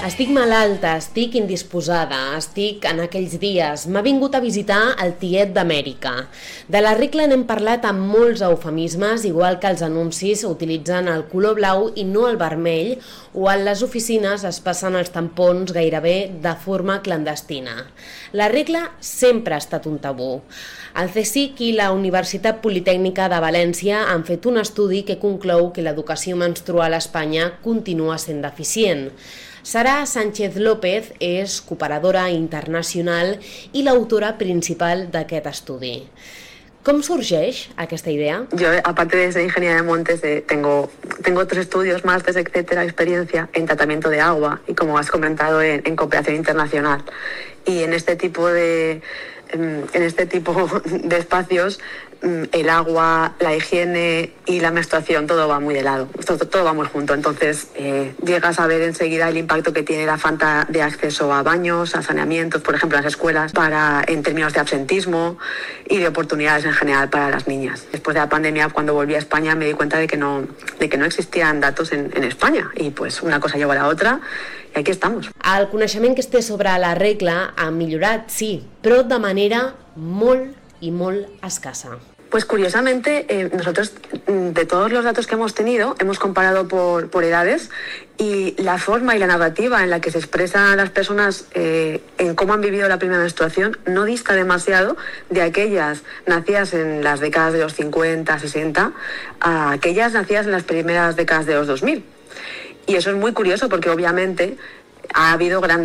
Estic malalta, estic indisposada, estic en aquells dies, m'ha vingut a visitar el tiet d'Amèrica. De la regla n'hem parlat amb molts eufemismes, igual que els anuncis utilitzen el color blau i no el vermell, o en les oficines es passen els tampons gairebé de forma clandestina. La regla sempre ha estat un tabú. El CSIC i la Universitat Politècnica de València han fet un estudi que conclou que l'educació menstrual a Espanya continua sent deficient. Sara Sánchez López és cooperadora internacional i l'autora principal d'aquest estudi. ¿Cómo sorgeix aquesta idea? Yo, aparte de ser ingeniera de montes, tengo otros estudios, másteres, etcétera, experiencia en tratamiento de agua y, como has comentado, en cooperación internacional. Y en este tipo de espacios, el agua, la higiene y la menstruación, todo va muy de lado, todo va muy junto. Entonces llegas a ver enseguida el impacto que tiene la falta de acceso a baños, a saneamientos, por ejemplo, en las escuelas, en términos de absentismo y de oportunidades en general para las niñas. Después de la pandemia, cuando volví a España, me di cuenta de que no existían datos en España, y pues una cosa lleva a la otra. I aquí estamos. El coneixement que es té sobre la regla ha millorat, sí, però de manera molt i molt escassa. Pues curiosamente, nosotros, de todos los datos que hemos tenido, hemos comparado por edades, y la forma y la narrativa en la que se expresan las personas en cómo han vivido la primera menstruación no dista demasiado de aquellas nacidas en las décadas de los 50, 60, a aquellas nacidas en las primeras décadas de los 2000. Y eso es muy curioso porque obviamente ha habido grandes